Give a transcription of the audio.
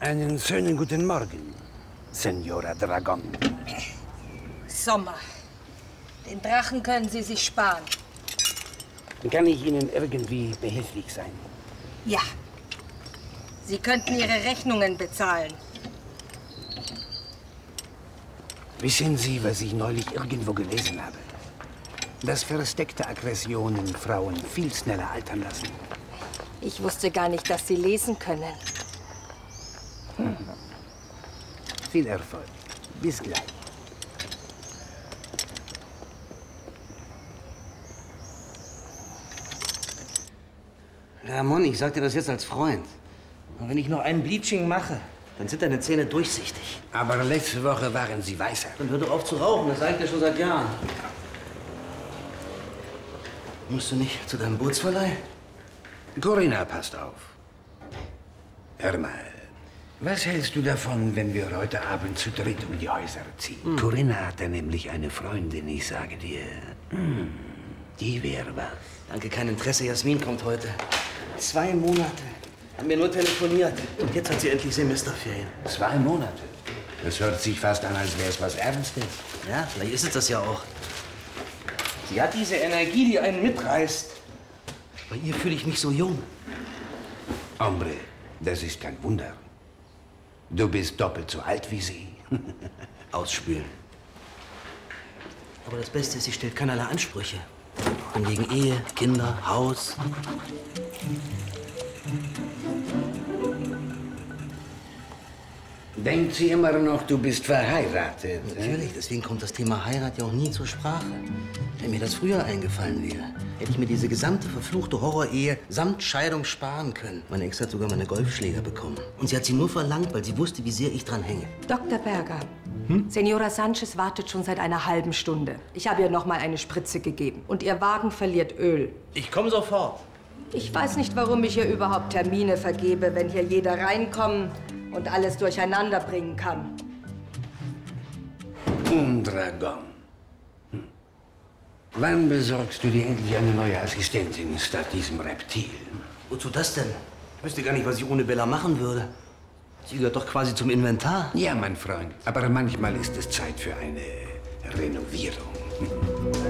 Einen schönen guten Morgen, Senora Dragon. Sommer. Den Drachen können Sie sich sparen. Kann ich Ihnen irgendwie behilflich sein? Ja. Sie könnten Ihre Rechnungen bezahlen. Wissen Sie, was ich neulich irgendwo gelesen habe? Dass versteckte Aggressionen Frauen viel schneller altern lassen. Ich wusste gar nicht, dass Sie lesen können. Viel Erfolg. Bis gleich. Ramon, ich sag dir das jetzt als Freund. Und wenn ich noch ein Bleaching mache, dann sind deine Zähne durchsichtig. Aber letzte Woche waren Sie weißer. Dann hör doch auf zu rauchen, das sag ich dir schon seit Jahren. Musst du nicht zu deinem Bootsverleih? Corinna, passt auf. Hör mal, was hältst du davon, wenn wir heute Abend zu dritt um die Häuser ziehen? Corinna hatte nämlich eine Freundin, ich sage dir. Die wäre was. Danke, kein Interesse. Jasmin kommt heute. 2 Monate. Haben wir nur telefoniert. Und jetzt hat sie endlich Semesterferien. 2 Monate? Das hört sich fast an, als wäre es was Ernstes. Ja, vielleicht ist es das ja auch. Sie hat diese Energie, die einen mitreißt. Bei ihr fühle ich mich so jung. Hombre, das ist kein Wunder. Du bist doppelt so alt wie sie. Ausspülen. Aber das Beste ist, sie stellt keinerlei Ansprüche. Von wegen Ehe, Kinder, Haus. Denkt sie immer noch, du bist verheiratet? Natürlich, deswegen kommt das Thema Heirat ja auch nie zur Sprache. Wenn mir das früher eingefallen wäre, hätte ich mir diese gesamte verfluchte Horrorehe samt Scheidung sparen können. Meine Ex hat sogar meine Golfschläger bekommen. Und sie hat sie nur verlangt, weil sie wusste, wie sehr ich dran hänge. Dr. Berger, Senora Sanchez wartet schon seit einer halben Stunde. Ich habe ihr noch mal eine Spritze gegeben. Und ihr Wagen verliert Öl. Ich komme sofort. Ich weiß nicht, warum ich hier überhaupt Termine vergebe, wenn hier jeder reinkommen und alles durcheinander bringen kann. Dragon. Wann besorgst du dir endlich eine neue Assistentin statt diesem Reptil? Wozu das denn? Ich wüsste gar nicht, was ich ohne Bella machen würde. Sie gehört doch quasi zum Inventar. Ja, mein Freund. Aber manchmal ist es Zeit für eine Renovierung.